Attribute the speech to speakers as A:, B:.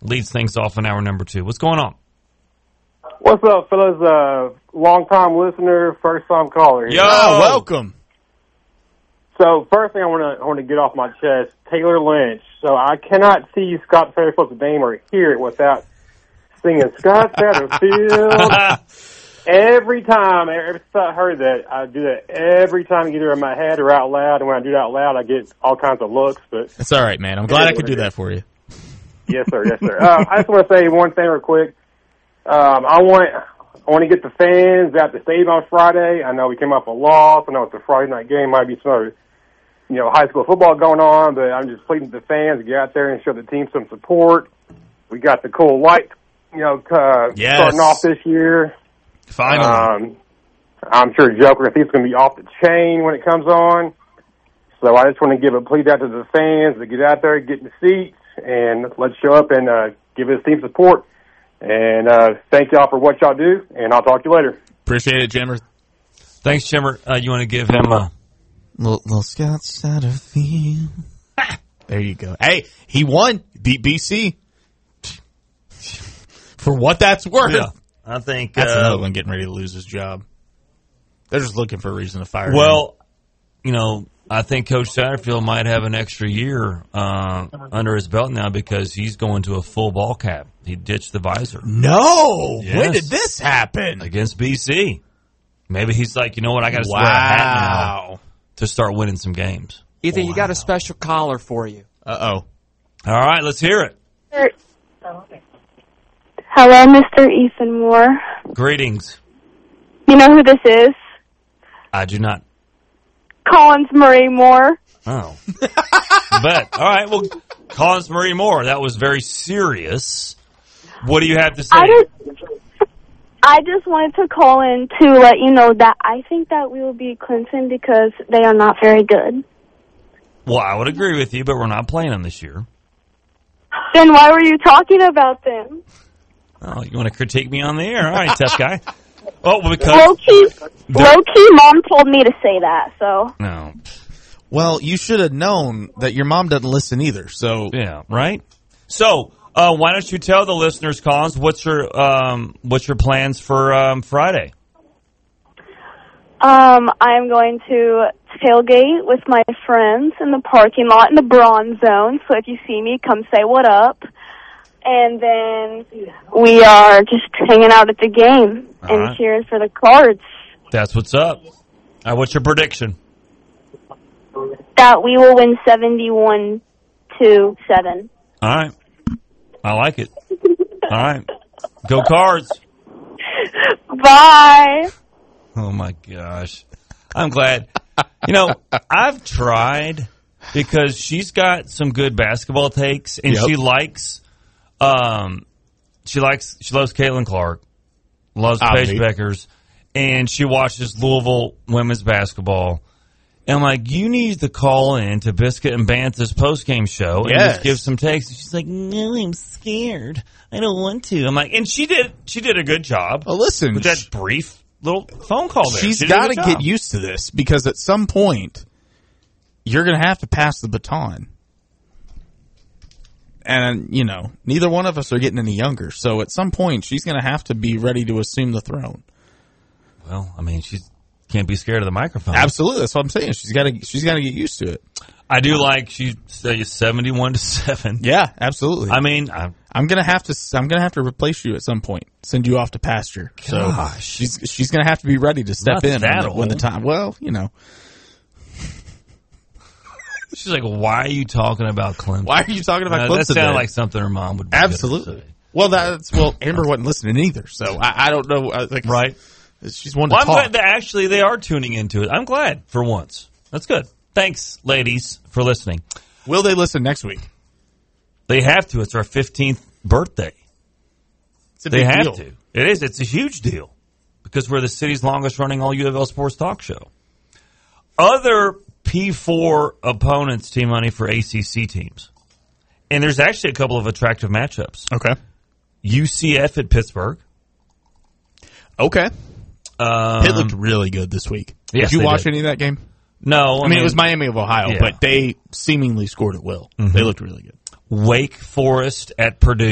A: leads things off in hour number 2. What's going on?
B: What's up, fellas? Long-time listener, first-time caller.
C: Yo, welcome.
B: So, first thing I want to get off my chest, Taylor Lynch. So, I cannot see Scott Satterfield's name or hear it without singing Scott Satterfield. Every time I heard that, I do that every time, either in my head or out loud. And when I do it out loud, I get all kinds of looks. But
C: it's all right, man. I'm glad I could do that for you.
B: Yes, sir. Yes, sir. I just want to say one thing real quick. I want to get the fans out to stadium on Friday. I know we came off a loss. I know it's a Friday night game. Might be some other, high school football going on. But I'm just pleading to the fans to get out there and show the team some support. We got the cool light, starting off this year.
C: Finally.
B: I'm sure Joker thinks it's going to be off the chain when it comes on. So I just want to give a plea out to the fans to get out there, get in the seats, and let's show up and give his team support. And thank y'all for what y'all do, and I'll talk to you later.
C: Appreciate it, Jimmer.
A: Thanks, Jimmer. You want to give him a
C: little Scott Satterfield? There you go. Hey, he won. Beat BC. For what that's worth.
A: Yeah. I think
C: that's another one getting ready to lose his job. They're just looking for a reason to fire him.
A: Well, I think Coach Satterfield might have an extra year under his belt now because he's going to a full ball cap. He ditched the visor.
C: No!
A: Yes.
C: When did this happen?
A: Against BC. Maybe he's like, you know what, I got to wear a hat now to start winning some games.
D: Ethan, you got a special collar for you.
C: Uh-oh.
A: All right, let's hear it.
E: Hello, Mr. Ethan Moore.
A: Greetings.
E: You know who this is?
A: I do not.
E: Collins Marie Moore.
A: Oh. Bet. All right, well, Collins Marie Moore, that was very serious. What do you have to say?
E: I just wanted to call in to let you know that I think that we will beat Clemson because they are not very good.
A: Well, I would agree with you, but we're not playing them this year.
E: Then why were you talking about them?
A: Oh, you want to critique me on the air? All right, tough guy. Oh, because
E: low-key, Mom told me to say that, so.
A: No.
C: Well, you should have known that your mom doesn't listen either, so.
A: Yeah, right? So, why don't you tell the listeners, Collins, what's your plans for Friday?
E: I am going to tailgate with my friends in the parking lot in the Bronze Zone, so if you see me, come say what up. And then we are just hanging out at the game and cheering for the Cards.
A: That's what's up. All right, what's your prediction?
E: That we will win 71-7.
A: All right. I like it. All right. Go Cards.
E: Bye.
A: Oh, my gosh. I'm glad. I've tried because she's got some good basketball takes, and she loves Caitlin Clark, loves Paige Beckers, and she watches Louisville women's basketball. And I'm like, you need to call in to Biscuit and Bantha's postgame show and just give some takes. And she's like, no, I'm scared. I don't want to. I'm like, and she did a good job.
C: Well, listen,
A: with that brief little phone call there.
C: She's got to get used to this because at some point you're going to have to pass the baton. And, neither one of us are getting any younger. So at some point, she's going to have to be ready to assume the throne.
A: Well, I mean, she can't be scared of the microphone.
C: Absolutely. That's what I'm saying. She's got to get used to it.
A: I do like she said 71-7.
C: Yeah, absolutely.
A: I mean,
C: I'm going to have to replace you at some point. Send you off to pasture.
A: Gosh.
C: So she's going to have to be ready to step in when the time. Well,
A: She's like, why are you talking about Clemson?
C: Why are you talking about Clemson?
A: That sounded like something her mom would be.
C: Absolutely. Well, Amber wasn't listening either, so I don't know.
A: Right.
C: She's one to talk.
A: I'm glad that actually they are tuning into it. I'm glad for once. That's good. Thanks, ladies, for listening.
C: Will they listen next week?
A: They have to. It's our 15th birthday.
C: It's a big deal.
A: They have to. It is. It's a huge deal because we're the city's longest running all U of L sports talk show. Other P4 opponents, Team Money, for ACC teams. And there's actually a couple of attractive matchups.
C: Okay.
A: UCF at Pittsburgh.
C: Okay. Pitt looked really good this week.
A: Yes,
C: did you watch any of that game?
A: No.
C: I mean, it was Miami of Ohio, but they seemingly scored at will. Mm-hmm. They looked really good.
A: Wake Forest at Purdue.